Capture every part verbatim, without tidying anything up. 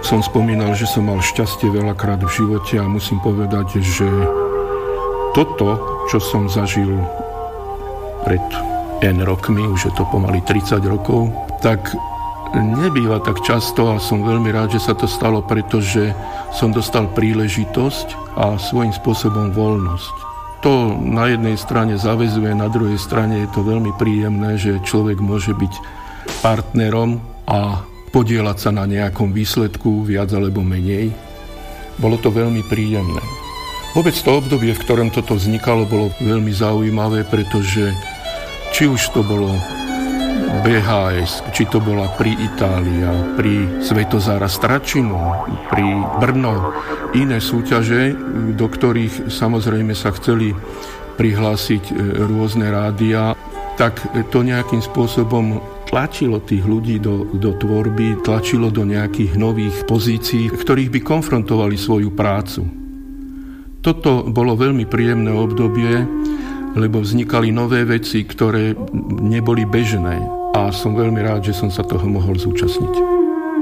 som spomínal, že som mal šťastie veľakrát v živote a musím povedať, že toto, čo som zažil pred N rokmi, už je to pomaly tridsať rokov, tak nebýva tak často a som veľmi rád, že sa to stalo, pretože som dostal príležitosť a svojím spôsobom voľnosť. To na jednej strane zaväzuje, na druhej strane je to veľmi príjemné, že človek môže byť partnerom a podieľať sa na nejakom výsledku viac alebo menej. Bolo to veľmi príjemné. Vôbec to obdobie, v ktorom toto vznikalo, bolo veľmi zaujímavé, pretože či už to bolo bé há es, či to bola pri Itália, pri Svetozára Stračinu, pri Brno, iné súťaže, do ktorých samozrejme sa chceli prihlásiť rôzne rádia, tak to nejakým spôsobom tlačilo tých ľudí do, do tvorby, tlačilo do nejakých nových pozícií, v ktorých by konfrontovali svoju prácu. Toto bolo veľmi príjemné obdobie, lebo vznikali nové veci, ktoré neboli bežné a som veľmi rád, že som sa toho mohol zúčastniť.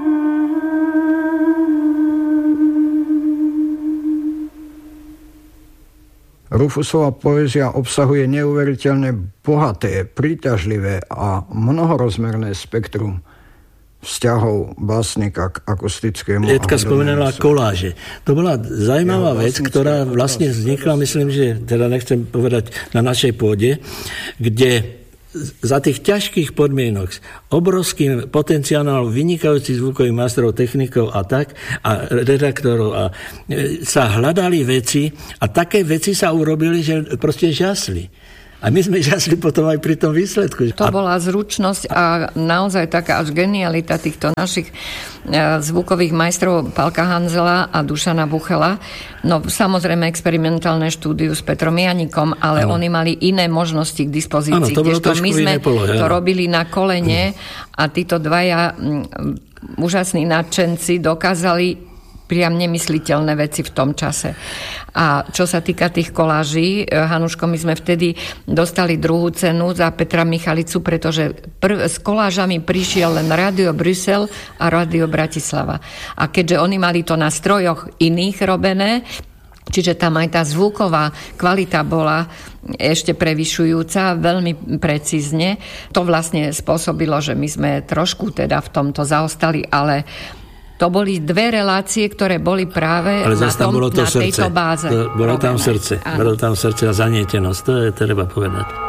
Rufusova poézia obsahuje neuveriteľne bohaté, príťažlivé a mnohorozmerné spektrum vzťahov básnika k akustickému. Edka spomenala koláže. To bola zaujímavá vec, ktorá vlastne vznikla, myslím, že teda nechcem povedať na našej pôde, kde za tých ťažkých podmienok s obrovským potenciálom vynikajúcich zvukových majstrov, technikov a tak, a redaktorov a sa hľadali veci a také veci sa urobili, že proste žasli. A my sme žasli potom aj pri tom výsledku. To bola zručnosť a naozaj taká až genialita týchto našich zvukových majstrov Pálka Hanzela a Dušana Buchela. No samozrejme experimentálne štúdiu s Petrom Janikom, ale ano. Oni mali iné možnosti k dispozícii. Ano, to kdežto my sme polohe, to robili na kolene a títo dvaja m, úžasní nadšenci dokázali priam nemysliteľné veci v tom čase. A čo sa týka tých koláží, Hanuško, my sme vtedy dostali druhú cenu za Petra Michalicu, pretože prv, s kolážami prišiel len Rádio Brusel a Rádio Bratislava. A keďže oni mali to na strojoch iných robené, čiže tam aj tá zvuková kvalita bola ešte prevyšujúca, veľmi precízne, to vlastne spôsobilo, že my sme trošku teda v tomto zaostali, ale to boli dve relácie, ktoré boli práve ale na, tom, bolo to na tejto báze. To, bolo tam srdce. Bolo tam srdce a zanietenosť. To je treba povedať.